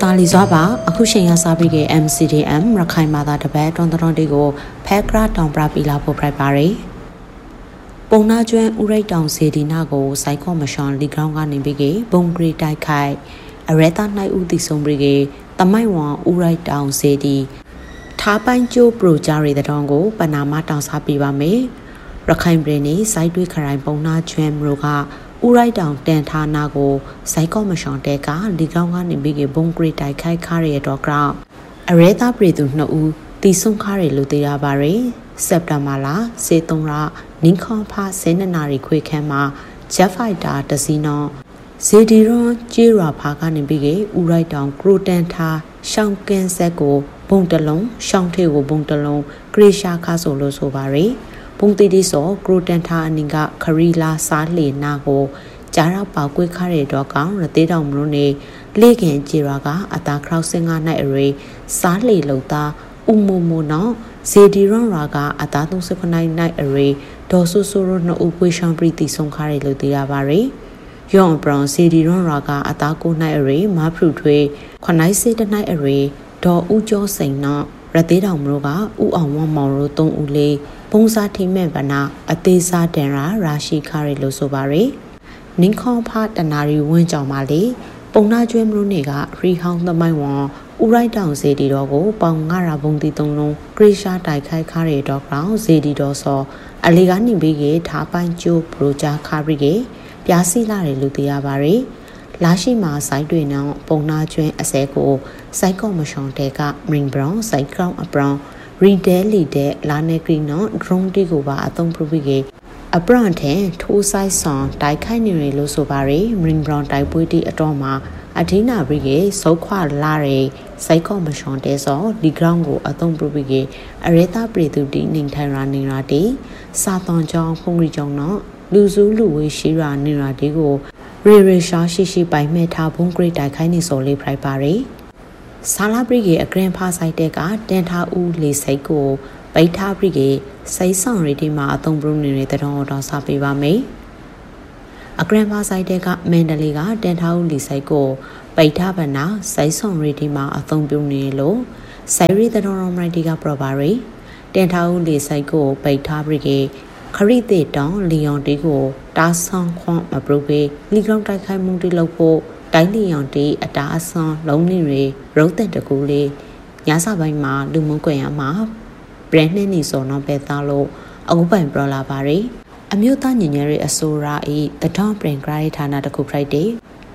တာလီစွာပါအခုချိန်ရစားပြီးက MCDM ရခိုင်မာသာတပတ်တွန်တွန်တွေကိုဖက်ဂရတောင်ပရာပီလာဖို့ပြပါရယ်ပုံနာကျွန်းဥရိတ်တောင်စေဒီနာကိုစိုက်ကောမရှွန်လီဂရောင်းကနေပြီးကဘုံဂရီတိုက်ခိုက်အရဲတာနိုင်ဦးတီဆုံးပြီးကတမိုက်ဝံဥရိတ်တောင်စေဒီထားပိုင်းကျိုးပရိုဂျာရီတဲ့တောင်ကိုပနာမတောင်စားပြပါမယ်ရခိုင်ပြည်နယ်စိုက်တွေးခရိုင်ပုံနာကျွန်းမြို့ကဥရိုက်တောင်တန်ဌာနကိုစိုက်ကောမရှွန်တဲကလီကောင်းကနေပြီးကဘုံဂရီတိုက်ခိုက်ခါရတဲ့တော့ကြောင့်အရဲသားပြည်သူ2ဦးတီဆုံခါရလို့သိရပါရယ်စက်တဘာလစေ3လနင်းခေါဖ12နာရီခွေခန်းမှာဂျက်ဖိုက်တာတစီနောဇေဒီရွန်ကျေးရွာဖာကနေပြီးကဥရိုက်တောင်ကရိုတန်ထာရှောင်းကင်းဆက်ကိုဘုံတလုံးရှောင်းထေကိုဘုံတလုံးဂရီရှာခါဆိုလို့ဆိုပါရယ်ဘုံတီဒီဆိုကရိုတန်ထာအနင်ကခရီလာစားလေနာကိုကြားရောက်ပေါကွေးခါရတော့ကောင်ရသေးတောင်မလို့နေလေခင်ကျေရွာကအတာခရောက်စင်ကနိုင်အရေးစားလေလုံသားဥမိုမိုနော်ဇေဒီရွန်ရာကအတာ39နိုင်အရေးဒေါ်ဆူဆူရိုနှစ်ဦးပွေရှောင်းပရီတီဆုံခါရလို့သိရပါရယ်ယောင်ဘရောင်ဇေဒီရွန်ရာကအတာကိုနိုင်အရေးမဖရုထွေးခနိုင်စေတနိုင်အရေးဒေါ်ဦးကျော်စိန်နော်ရသေးတောင်မလို့ကဥအောင်ဝမောင်ရိုး3ဦးလေးဘုံစားထိမဲ့ဗနာအသေးစားတန်ရာရှိခါရလို့ဆိုပါရယ်နင်းခေါဖတနာရီဝင်းကြောင်ပါလေပုံနာကျွဲမလို့နေကရီဟောင်းသမိုင်းဝံဥရိုက်တောင်စေတီတော်ကိုပေါင်9ရာဘုံတီ3လုံးဂရိရှာတိုက်ခိုက်ခါရတော့ကောင်စေတီတော်စောအလီကနေပြီးကထားပိုင်းကျိုးပရိုဂျာခါရီကပြားစီလာတယ်လို့သိရပါရယ်လာရှိမှာစိုက်တွေနောပုံနာကျွဲအစဲကိုစိုက်ကော့မရှောင်းတဲကမရင်ဘရောင်းစိုက်ကောင်အပရောင်းရီဒဲလီတဲ့လာနေကရီနောဒရုန်းတီကိုပါအသုံးပြုပြီးကအပရန်တဲ့ထိုးဆိုင်ဆောင်တိုက်ခိုက်နေရလို့ဆိုပါရယ်မရင်ဘရောင်းတိုက်ပွဲတီအတော့မှာအဒိနာဘရီကစောခွာလာတဲ့စိုက်ကော့မရှောင်းတဲစောလီဂရောင်းကိုအသုံးပြုပြီးကအရဲသားပြည်သူတီနေထိုင်ရာတီစာသွန်ကြောင်းဖုန်ရီကြောင်းနော်လူစုလူဝေးရှိရာနေရာတီကိုရေရှာရှိပိုင်မဲ့ထားဘုံဂရိတိုက်ခိုက်နေစောလေးဖိုက်ပါရယ်ဆာလာဘရီကအဂရန်ဖာဆိုင်တဲ့ကတန်ထားဦးလေစိတ်ကိုပိတ်ထားဘရီကစိတ်ဆောင်ရီတီမှာအသုံးပြုနေတဲ့တောင်စားပေးပါမယ်အဂရန်ဖာဆိုင်တဲ့ကမန်ဒလီကတန်ထားဦးလေစိတ်ကိုပိတ်ထားဗနာစိတ်ဆောင်ရီတီမှာအသုံးပြုနေလို့ဆိုင်ရီတောင်ရိုင်တီကပရပါရယ်တန်ထားဦးလေစိတ်ကိုပိတ်ထားဘရီကခရီးတဲ့တောင်လီယွန်တီကိုတာဆောင်ခွန်မပရုပေလီဂရောင်းတိုက်ခိုက်မှုတိလုပ်ဖို့တိုင်းလီယွန်တီအတာအဆောင်လုံးနေရီရုံးတဲ့တကူလေးညစာပိုင်းမှာလူမှုကွန်ရက်မှာဘရန်နဲ့နေစောနော်ပဲသားလို့အခုပိုင်ပရလာပါရယ်အမျိုးသားညဉ့်ညဲရဲ့အဆိုရာဤတထောင်ပရင်ဂရိုင်းဌာနတစ်ခုဖိုက်တဲ့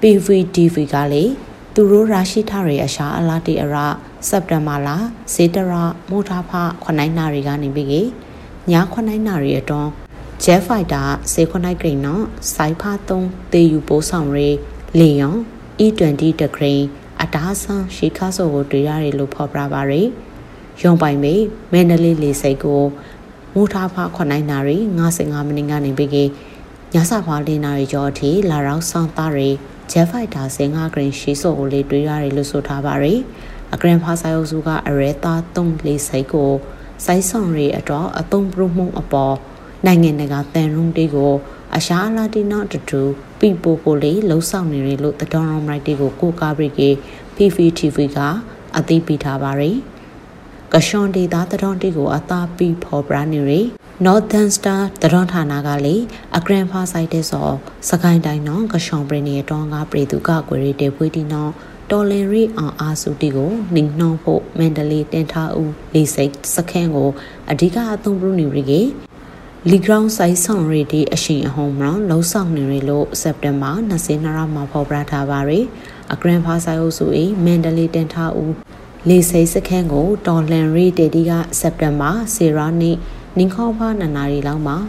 PVTV ကလေသူတို့ရရှိထားရဲ့အရှာအလားတီအရစက်တဘာလဇေတရမိုးထားဖ9နာရီကနေပြီးည9နာရီအတွင်းဂျက်ဖိုက်တာ19ဂရိနော်စိုက်ဖာ3တေယူပိုးဆောင်ရေးလေယွန် E20 တဂရိအတားဆန်းရှိခါစောကိုတွေ့ရတယ်လို့ဖော်ပြပါရယ်ရုံပိုင်မေမန္တလေးလေစိတ်ကိုမိုးထားဖ9နာရီ55မိနစ်ကနေပြီးညစာဖာ4နာရီကျော်အထိလာရောက်ဆောင်သားရယ်ဂျက်ဖိုက်တာ15ဂရိရှိစောကိုလေးတွေ့ရတယ်လို့ဆိုထားပါရယ်အဂရန်ဖာဆိုင်အုပ်စုကအရဲသား3လေစိတ်ကိုစိုက်ဆောင်ရည်အတော့အသုံးပြုမှုအပေါ်နိုင်ငံတကာတန်ရုံးတေးကိုအရှာအလာတီနောက်တူပီပိုပိုလေးလှုပ်ဆောင်နေရလို့တတော်ရောင်မိုက်တေးကိုကိုကားဘရီကေ PVTV ကအသိပေးထားပါရယ်ကရှွန်ဒေတာတတော်တေးကိုအသာပီဖော်ပြနေရ Northern Star တတော်ဌာနကလေအဂရန်ဖာဆိုင်တဲ့စောစကိုင်းတိုင်းနော်ကရှွန်ပရီနေတောင်းကပြည်သူကကွယ်ရီတေဖွေးတီနော်တော်လင်ရီအောင်အားစုတီကိုနှင်းနှောဖို့မန်ဒလေးတင်ထားဦးလေးစိတ်စခန်းကိုအဓိကအသုံးပြုနေရကေလီဂရောင်းဆိုင်ဆောင်ရီတီအရှိန်အဟုံးမလောင်းဆောင်နေရလို့စက်တင်ဘာ22ရက်မှာဖော်ပြထားပါရယ်အဂရန်ဖာဆိုင်အုပ်စု၏မန်ဒလေးတင်ထားဦးလေးစိတ်စခန်းကိုတော်လင်ရီတေတီကစက်တင်ဘာ10ရက်နေ့နင်းခေါဖာ2နာရီလောက်မှာ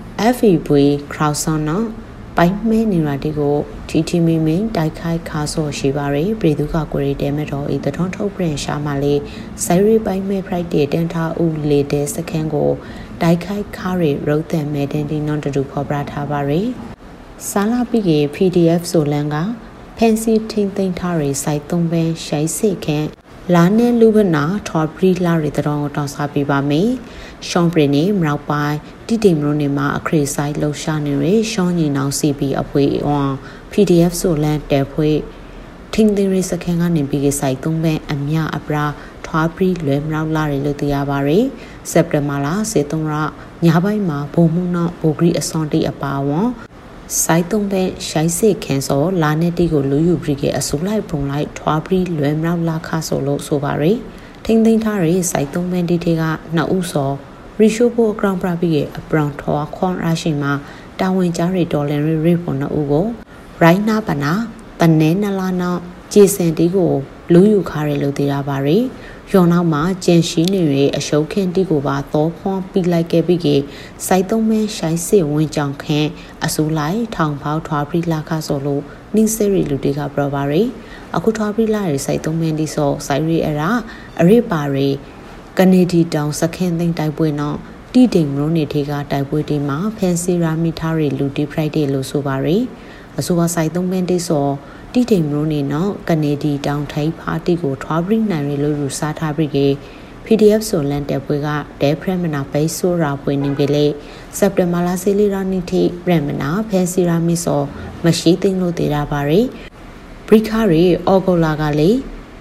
FEV ခရောက်ဆောင်းနော်ပိုင်မဲနေရာတီကိုထီမီတိုက်ခိုက်ခါဆော့ရှိပါရယ်ပြည်သူကကွယ်ရီတဲမဲ့တော်ဤတထွန်းထုတ်ပြင်ရှာမှလေးဆိုင်ရီပိုင်မဲဖရိုက်တဲ့တန်ထားဦးလေတဲ့စခန်းကိုတိုက်ခိုက်ခါရီရုတ်တဲ့မဲတင်တီနွန်တူဖော်ပြထားပါရယ်ဆာလာပီကေ PDF ဆိုလန်ကဖန်စီထင်းသိမ်းထားရယ်စိုက်3ပဲရှိုက်စစ်ခန့်လာနဲ့လူဘနာထော်ပရီလာရီတောင်စားပြပါမယ်ရှောင်းပရီနေမြောက်ပိုင်းတိတိမလို့နေမှာအခရီဆိုင်လှရှာနေရရှောင်းညီနောင် CP အဖွေးအောင် PDF ဆိုလန်တဲဖွေးထင်းသိရိစခန်းကနေပြီးကစိုက်သုံးပဲအမြအပရာထွားပြီးလွယ်မြောက်လာတယ်လို့သိရပါရယ်စက်တင်ဘာလ23ရက်ညပိုင်းမှာဘုံမှုနောက်ဘိုဂရီအစွန်တီအပါဝန်စိုက်သုံးပဲရှိုင်းစစ်ခန်းစောလာနေတီကိုလူယူပြီးကအစိုးလိုက်ပုံလိုက်ထွားပြီးလွယ်မြောက်လာခဆိုလို့ဆိုပါရယ်ထိန်းသိမ်းထားတဲ့စိုက်သုံးပဲတီထေက2ဦးစောရီရှိုးဖို့အကောင်ပရာပြီးကအပရောင်ထွားခွန်ရရှိမှာတာဝန်ကြားရီဒေါ်လန်ရီပေါ်2ဦးကိုရိုင်းနာပနာတနဲနလာနောက်ဂျေစန်တီကိုလူယူခါရလို့သိရပါရယ်ရောနောက်မှာကျန်ရှိနေတဲ့အရှုပ်ခင်းတီကိုပါသောခွန်ပြီးလိုက်ခဲ့ပြီးကစိုက်သုံးမဲရှိုင်းစစ်ဝင်ကြောင်ခင်းအစူလိုက်ထောင်ပေါထွားပြီးလာခဆိုလို့နှင်းစရီလူတွေကပြောပါရယ်အခုထွားပြီးလာတဲ့စိုက်သုံးမဲတီဆိုစိုက်ရီအရာအရိပါရယ်ကနေဒီတောင်စခင်းသိမ်းတိုက်ပွဲနော်တီတိမ်မျိုးနေထေကတိုက်ပွဲတီမှာဖန်စီရာမီထားရီလူတီဖရိုက်ဒေလို့ဆိုပါရယ်အဆိုပါစိုက်သုံးမဲတီဆိုတီတိမ်မျိုးနေနော်ကနေဒီတောင်ထိုင်းဖာတီကိုထွားပြီးနိုင်ရလို့ယူစားထားပြီးက PDF ဆိုလန်တဲ့ပွဲကဒဲဖရမနာပိတ်ဆိုရာပွဲနေပြီလေစက်တင်ဘာလစီလီရာနီတီပရမနာဖန်စီရာမီဆိုမရှိသိလို့တည်ရပါရယ်ဘရိခါရီအော်ဂိုလာကလေ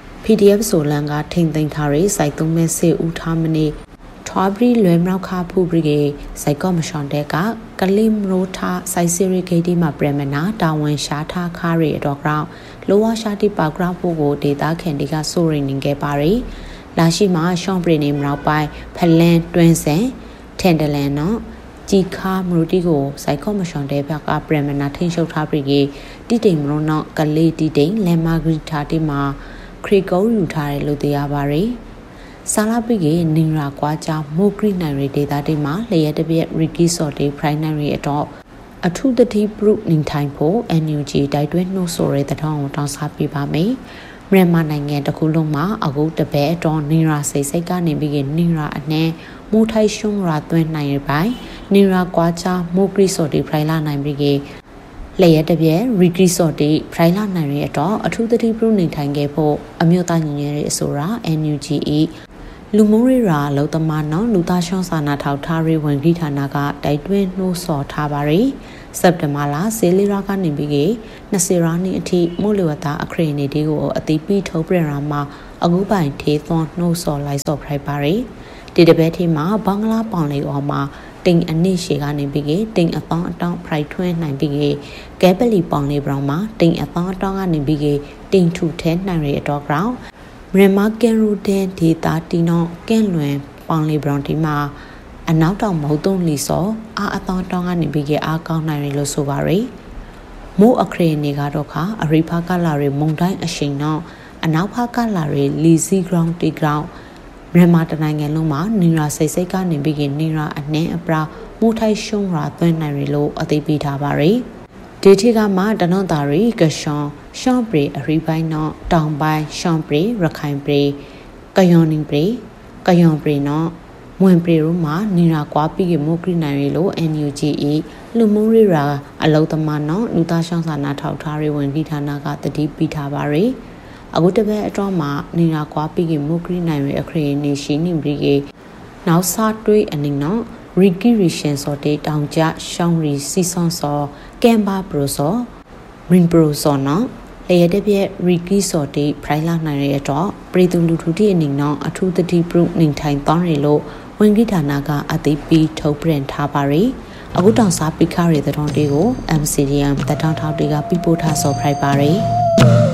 PDF ဆိုလန်ကထိမ့်သိမ်းထားရယ်စိုက်သုံးမဲစေဦးထားမနေထွားပြီးလွယ်မြောက်ခါဖူပြီးကစိုက်ကောမရှွန်တဲ့ကကလင်ရိုထားစိုက်စီရီဂေတီမှာပရမနာတာဝန်ရှာထားခါရီအတော့ကောင်လိုဝါရှာတီပါဂရာဖို့ကိုဒေတာခင်တီကဆိုရင်နေခဲ့ပါရီလာရှိမှာရှောင်းပရီနေမနောက်ပိုင်းဖလန်တွင်းစင်ထန်ဒလန်နော်ជីခါမရူတီကိုစိုက်ကောမရှွန်တဲ့ဘက်ကပရမနာထိန်းချုပ်ထားပြီးကတီတိမ်မရောနော်ကလေးတီတိမ်လမ်မာဂရီတာတီမှာခရီကောယူထားတယ်လို့သိရပါရယ်ဆာလာပိကေနင်ရာကွာချမိုကရီနိုင်ရီဒေတာတီမှာလျက်တပြက်ရီကီစော်တီဖရိုင်းနိုင်ရီအတော့အထုတတိပရုနင်ထိုင်ဖို့ NUG တိုက်တွန်းနှိုးဆိုရဲတဲ့ထောင်းတောင်းစားပြပါမယ်မြန်မာနိုင်ငံတခုလုံးမှာအခုတပည့်တော့နင်ရာစိတ်စိတ်ကနေပြီးကနင်ရာအနှဲမိုးထိုက်ရှုံးရာသွင်းနိုင်ရပိုင်းနင်ရာကွာချမိုကရီစော်တီဖရိုင်လာနိုင်ပြီးကလျက်တပြက်ရီကီစော်တီဖရိုင်လာနိုင်ရတော့အထုတတိပရုနင်ထိုင်ခဲ့ဖို့အမျိုးသားညီညွတ်ရေးအစိုးရ NUG လူမိုးရီရာလောတမနောလူသားရှောင်းစာနာထောက်ထားရေးဝန်ကြီးဌာနကတိုက်တွန်းနှိုးဆော်ထားပါရယ်စက်တင်ဘာလဆေးလီရာကနေပြီးက20ရာနှစ်အထိမို့လဝတာအခရေနေဒီကိုအတိပိထုတ်ပြန်ရာမှာအခုပိုင်ထေသွန်နှိုးဆော်လိုက်ဆော့ဖရိုက်ပါရယ်ဒီတပတ်ထိမှာဘင်္ဂလားပေါင်လေးအော်မှာတိမ်အနည်းရှည်ကနေပြီးကတိမ်အပေါင်းအတောင်းဖရိုက်ထွန်းနိုင်ပြီးကဲပလီပေါင်လေးဘရောင်မှာတိမ်အပေါင်းအတောင်းကနေပြီးကတိမ်ထူထဲနိုင်ရတော့ကောင်မြန်မာကန်ရူဒန်ဒေတာတီနောကန့်လွင်ပေါင်လီဘရောင်တီမှာအနောက်တောင်မဟုတ်သုံးလီစောအတောင်းတောင်းကနေပြီးကအားကောင်းနိုင်ရလို့ဆိုပါရယ်မိုးအခရေနေကတော့ခါအရိဖာကလာရီမုံတိုင်းအရှိန်တော့အနောက်ဖာကလာရီလီစီဂရောင်းတီဂရောင်းမြန်မာတနိုင်ငံလုံးမှာနင်ရာစိတ်စိတ်ကနေပြီးကနင်ရာအနှင်းအပရာမိုးထိုက်ရှုံးရာသွင်းနိုင်ရလို့အသိပေးထားပါရယ်ဒေတီကမှတနောတာရီကရှွန်ရှောင်းပရီအရိပိုင်းနော်တောင်ပိုင်းရှောင်းပရီရခိုင်ပရီကယွန်နင်းပရီကယွန်ပရီနော်မွန်ပရီတို့မှာနေရာကွာပြီးကမိုကရီနိုင်ရီလို့ NUG လူမိုးရီရာအလောတမနော်လူသားရှောင်းစာနာထောက်ထားရေးဝန်ကြီးဌာနကတတိပေးထားပါရယ်အခုတပတ်အတွင်းမှာနေရာကွာပြီးကမိုကရီနိုင်ရီအခရေနေရှိနေပြီးကနောက်စားတွေးအနေနော်ရီကီရီရှင်စောတေတောင်ကျရှောင်းရီစီဆွန်စောကမ်ဘာပရိုစောရင်ပရိုစောနော်လျက်တပြက်ရီကီစောတေဖရိုင်လာနိုင်ရတော့ပရိသူလူထုတီအနေနော်အထူးတတိပရုနေထိုင်တောင်းရလို့ဝန်ကြီးဌာနကအသိပေးထုတ်ပြန်ထားပါရယ်အခုတောင်စားပိခါရတဲ့တောင်းတေကို MCDM တထောင်ထောက်တွေကပြပို့ထားစောဖရိုက်ပါရယ်